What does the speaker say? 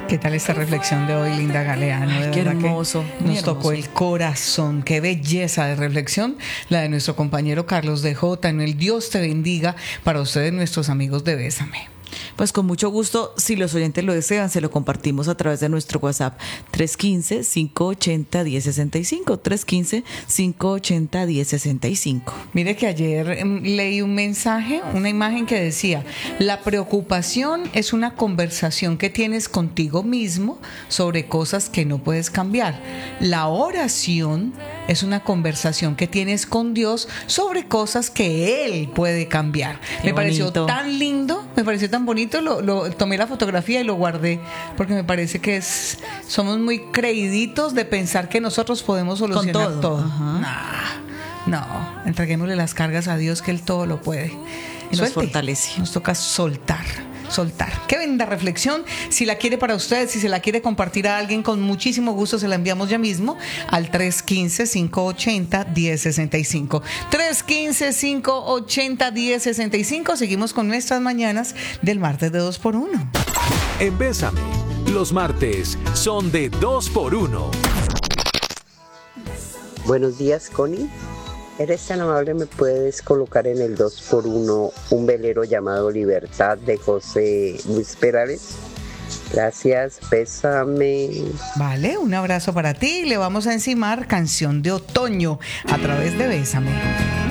¿Qué tal esta reflexión de hoy, Linda Galeano? Ay, De qué verdad que hermoso, muy nos tocó hermoso. el corazón. Qué belleza de reflexión la de nuestro compañero Carlos de J. En el Dios te bendiga para ustedes, nuestros amigos de Bésame. Pues con mucho gusto, si los oyentes lo desean, se lo compartimos a través de nuestro WhatsApp 315-580-1065, 315-580-1065. Mire que ayer leí un mensaje, una imagen que decía: la preocupación es una conversación que tienes contigo mismo sobre cosas que no puedes cambiar. La oración es una conversación que tienes con Dios sobre cosas que Él puede cambiar. Qué Me pareció bonito. tan lindo, me pareció tan bonito, tomé la fotografía y lo guardé, porque me parece que somos muy creíditos de pensar que nosotros podemos solucionar todo. todo. Ajá. No, entreguémosle las cargas a Dios, que Él todo lo puede. Y nos fortalece. Nos toca soltar. Qué linda reflexión. Si la quiere para usted, si se la quiere compartir a alguien, con muchísimo gusto se la enviamos ya mismo al 315-580-1065. 315-580-1065. Seguimos con nuestras mañanas del martes de 2x1. En Bésame, los martes son de 2x1. Buenos días, Connie. Eres tan amable, ¿me puedes colocar en el 2x1 un velero llamado Libertad de José Luis Perales? Gracias, bésame. Vale, un abrazo para ti. Le vamos a encimar Canción de Otoño a través de Bésame.